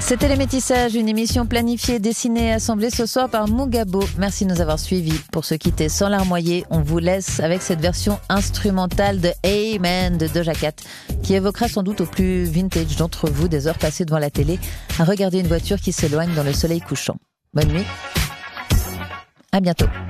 C'était Les Métissages, une émission planifiée, dessinée et assemblée ce soir par Mougabo. Merci de nous avoir suivis. Pour se quitter sans larmoyer, on vous laisse avec cette version instrumentale de Amen de Doja Cat, qui évoquera sans doute au plus vintage d'entre vous des heures passées devant la télé à regarder une voiture qui s'éloigne dans le soleil couchant. Bonne nuit. À bientôt.